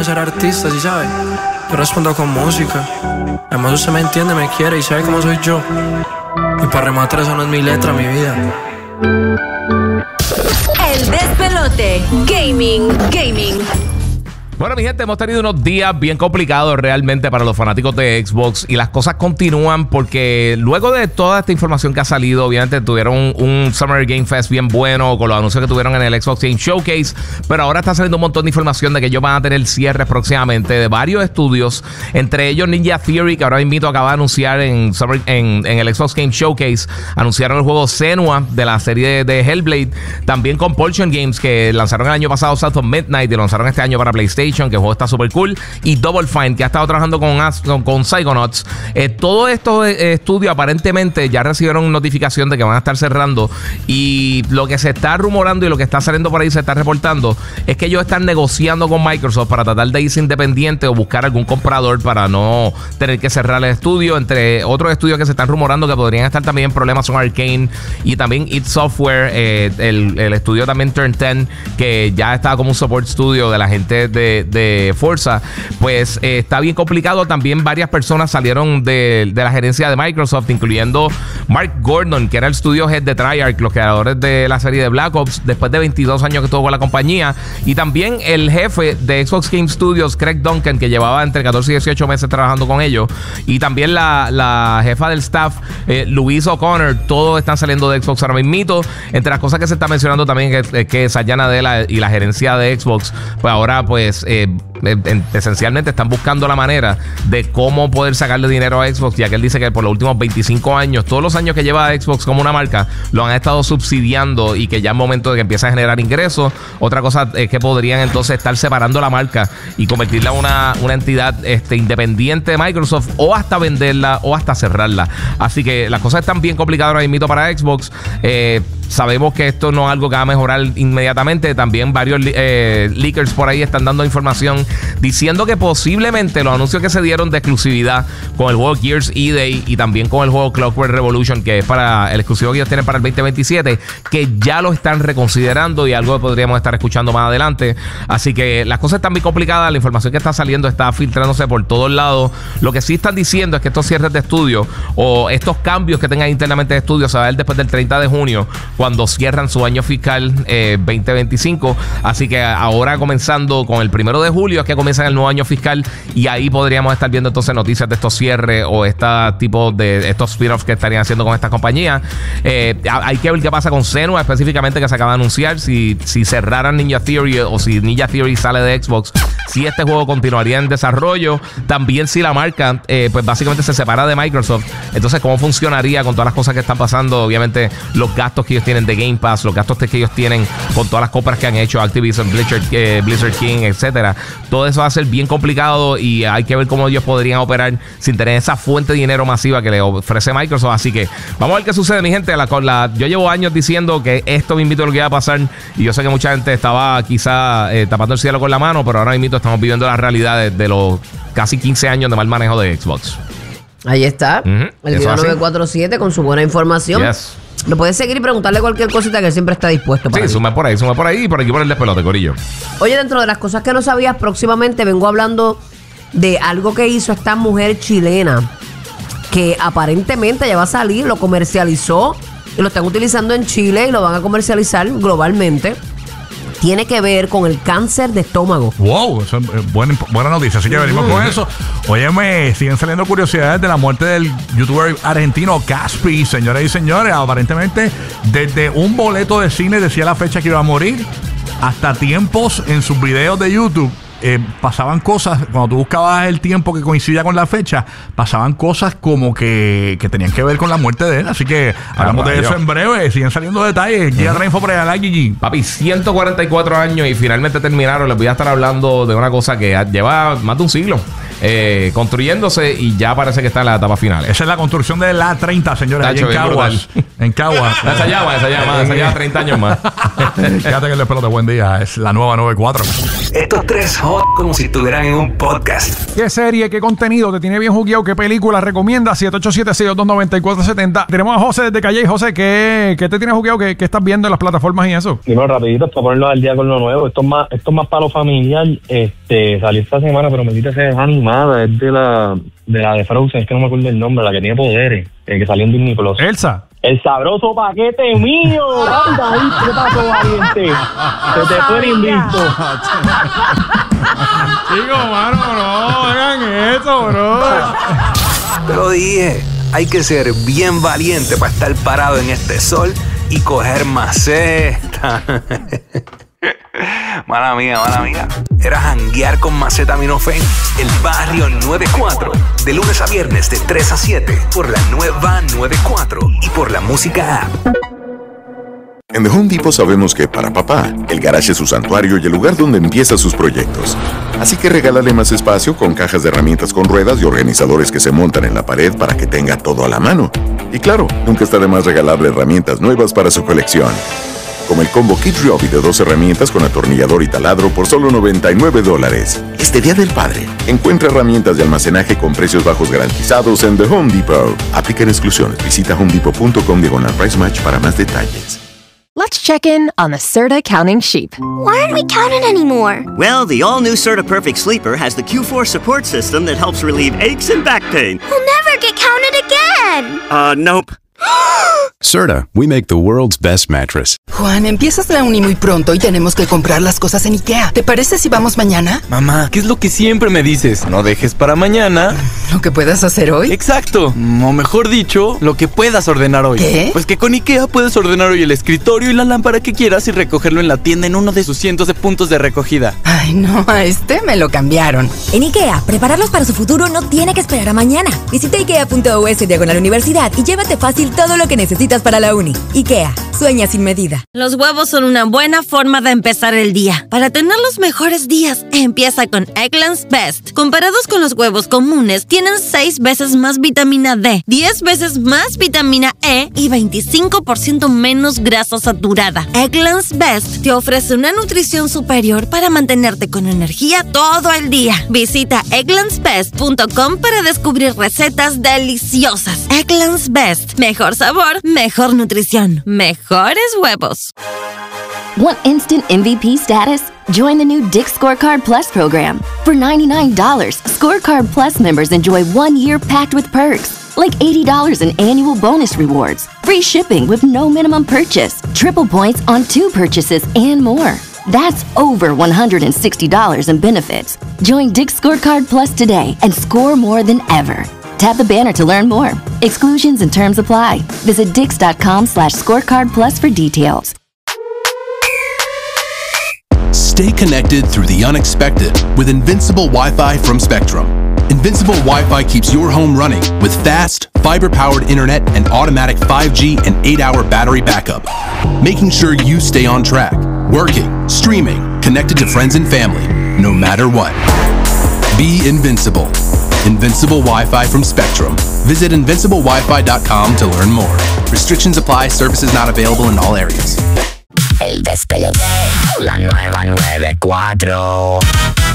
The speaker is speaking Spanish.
de ser artista, ¿sí sabes? Yo respondo con música. Además usted me entiende, me quiere y sabe cómo soy yo. Y para rematar, eso no es mi letra, mi vida. El Despelote. Gaming. Bueno, mi gente, hemos tenido unos días bien complicados realmente para los fanáticos de Xbox y las cosas continúan porque luego de toda esta información que ha salido, obviamente tuvieron un Summer Game Fest bien bueno con los anuncios que tuvieron en el Xbox Game Showcase, pero ahora está saliendo un montón de información de que ellos van a tener cierres próximamente de varios estudios, entre ellos Ninja Theory, que ahora mismo acaba de anunciar en el Xbox Game Showcase, anunciaron el juego Senua de la serie de Hellblade, también Compulsion Games, que lanzaron el año pasado South of Midnight y lo lanzaron este año para PlayStation, que el juego está súper cool, y Double Fine, que ha estado trabajando con Psychonauts. Todos estos estudios aparentemente ya recibieron notificación de que van a estar cerrando, y lo que se está rumorando y lo que está saliendo por ahí, se está reportando, es que ellos están negociando con Microsoft para tratar de irse independiente o buscar algún comprador para no tener que cerrar el estudio. Entre otros estudios que se están rumorando que podrían estar también en problemas son Arcane y también id Software, el estudio también Turn 10, que ya está como un support studio de la gente de Forza. Pues está bien complicado. También varias personas salieron de la gerencia de Microsoft, incluyendo Mark Gordon, que era el studio head de Treyarch, los creadores de la serie de Black Ops, después de 22 años que estuvo con la compañía, y también el jefe de Xbox Game Studios, Craig Duncan, que llevaba entre 14 y 18 meses trabajando con ellos, y también la jefa del staff, Louise O'Connor. Todos están saliendo de Xbox ahora mismito. Entre las cosas que se está mencionando también que Satya Nadella y la gerencia de Xbox, pues ahora pues esencialmente están buscando la manera de cómo poder sacarle dinero a Xbox, ya que él dice que por los últimos 25 años, todos los años que lleva Xbox como una marca, lo han estado subsidiando, y que ya es momento de que empiece a generar ingresos. Otra cosa es que podrían entonces estar separando la marca y convertirla en una entidad independiente de Microsoft, o hasta venderla o hasta cerrarla. Así que las cosas están bien complicadas ahora mismo para Xbox. Sabemos que esto no es algo que va a mejorar inmediatamente. También varios leakers por ahí están dando información diciendo que posiblemente los anuncios que se dieron de exclusividad con el juego Gears E-Day y también con el juego Clockwork Revolution, que es para el exclusivo que ellos tienen para el 2027, que ya lo están reconsiderando, y algo que podríamos estar escuchando más adelante. Así que las cosas están muy complicadas. La información que está saliendo está filtrándose por todos lados. Lo que sí están diciendo es que estos cierres de estudio o estos cambios que tengan internamente de estudio se va a ver después del 30 de junio, cuando cierran su año fiscal 2025. Así que ahora, comenzando con el 1 de julio, es que comienzan el nuevo año fiscal, y ahí podríamos estar viendo entonces noticias de estos cierres o tipo de estos spin-offs que estarían haciendo con estas compañías. Hay que ver qué pasa con Senua específicamente, que se acaba de anunciar, si cerraran Ninja Theory, o si Ninja Theory sale de Xbox, si este juego continuaría en desarrollo. También si la marca pues básicamente se separa de Microsoft, entonces cómo funcionaría con todas las cosas que están pasando. Obviamente los gastos que ellos tienen de Game Pass, los gastos que ellos tienen con todas las compras que han hecho Activision, Blizzard King, etcétera. Todo eso va a ser bien complicado, y hay que ver cómo ellos podrían operar sin tener esa fuente de dinero masiva que le ofrece Microsoft. Así que vamos a ver qué sucede, mi gente. Yo llevo años diciendo que esto mismo es lo que iba a pasar, y yo sé que mucha gente estaba quizá tapando el cielo con la mano, pero ahora mismo estamos viviendo la realidad de los casi 15 años de mal manejo de Xbox. Ahí está, el video 947 con su buena información. Yes. Lo puedes seguir y preguntarle cualquier cosita, que él siempre está dispuesto para Sí, suma por ahí y por aquí por el despelote, corillo. Oye, dentro de las cosas que no sabías, próximamente vengo hablando de algo que hizo esta mujer chilena, que aparentemente ya va a salir, lo comercializó y lo están utilizando en Chile y lo van a comercializar globalmente. Tiene que ver con el cáncer de estómago. Wow, eso es buena noticia. Así que venimos con eso. Oye, siguen saliendo curiosidades de la muerte del youtuber argentino Caspi. Señoras y señores, aparentemente desde un boleto de cine decía la fecha que iba a morir, hasta tiempos en sus videos de YouTube. Pasaban cosas, cuando tú buscabas el tiempo que coincidía con la fecha, pasaban cosas como que tenían que ver con la muerte de él. Así que hablamos de eso en breve. Siguen saliendo detalles. Llega otra info por allá, Gigi. Papi, 144 años y finalmente terminaron. Les voy a estar hablando de una cosa que lleva más de un siglo construyéndose, y ya parece que está en la etapa final. Esa es la construcción de la 30, señores, allá en Caguas. En Cagua. Esa llama 30 años más. Quédate que el despelote. Buen día. Es la nueva 94. Estos tres hot como si estuvieran en un podcast. ¿Qué serie, qué contenido te tiene bien jugueado? ¿Qué película recomiendas? 787-622-9470. Tenemos a José desde Calle. José, ¿qué te tiene jugueado? ¿Qué estás viendo en las plataformas y eso? Primero, rapidito, para ponerlo al día con lo nuevo. Esto es más para lo familiar. Salió esta semana, pero me quita ser animada. Es de la de Frozen, es que no me acuerdo el nombre, la que tiene poderes, que salió en Disney Plus. Elsa. El sabroso paquete mío. Anda, ¿qué pasó, valiente? Se te fue el invicto. Chico, mano, no hagan eso, bro. Te lo dije, hay que ser bien valiente para estar parado en este sol y coger maceta. Mala mía. Era janguear con Macetaminofen. El Barrio 94. De lunes a viernes de 3 a 7. Por la nueva 94. Y por la música app. En The Home Depot sabemos que para papá, el garage es su santuario y el lugar donde empieza sus proyectos. Así que regálale más espacio con cajas de herramientas con ruedas y organizadores que se montan en la pared para que tenga todo a la mano. Y claro, nunca está de más regalarle herramientas nuevas para su colección. Como el combo Kit Ryobi de 2 herramientas con atornillador y taladro por solo $99. Este Día del Padre, encuentra herramientas de almacenaje con precios bajos garantizados en The Home Depot. Aplican exclusiones. Visita homedepot.com/price match para más detalles. Let's check in on the Serta counting sheep. Why aren't we counting anymore? Well, the all-new Serta Perfect Sleeper has the Q4 support system that helps relieve aches and back pain. We'll never get counted again. Nope. Serta, we make the world's best mattress. Juan, empiezas la uni muy pronto y tenemos que comprar las cosas en IKEA. ¿Te parece si vamos mañana? Mamá, ¿qué es lo que siempre me dices? No dejes para mañana lo que puedas hacer hoy. Exacto, o mejor dicho, lo que puedas ordenar hoy. ¿Qué? Pues que con IKEA puedes ordenar hoy el escritorio y la lámpara que quieras y recogerlo en la tienda en uno de sus cientos de puntos de recogida. Ay, no, a este me lo cambiaron. En IKEA, prepararlos para su futuro no tiene que esperar a mañana. Visita ikea.us/universidad y llévate fácil todo lo que necesitas para la uni. IKEA, sueña sin medida. Los huevos son una buena forma de empezar el día. Para tener los mejores días, empieza con Eggland's Best. Comparados con los huevos comunes, tienen 6 veces más vitamina D, 10 veces más vitamina E y 25% menos grasa saturada. Eggland's Best te ofrece una nutrición superior para mantenerte con energía todo el día. Visita egglandsbest.com para descubrir recetas deliciosas. Eggland's Best. Mejor sabor, mejor nutrición, mejores huevos. Want instant MVP status? Join the new Dick's Scorecard Plus program. For $99, Scorecard Plus members enjoy 1 year packed with perks, like $80 in annual bonus rewards, free shipping with no minimum purchase, triple points on 2 purchases, and more. That's over $160 in benefits. Join Dick's Scorecard Plus today and score more than ever. Tap the banner to learn more. Exclusions and terms apply. Visit dix.com/scorecardplus for details. Stay connected through the unexpected with Invincible Wi-Fi from Spectrum. Invincible Wi-Fi keeps your home running with fast, fiber-powered internet and automatic 5G and 8-hour battery backup, making sure you stay on track, working, streaming, connected to friends and family, no matter what. Be invincible. Invincible Wi-Fi from Spectrum. Visit invinciblewifi.com to learn more. Restrictions apply. Services not available in all areas. El despelote, la nueva 94.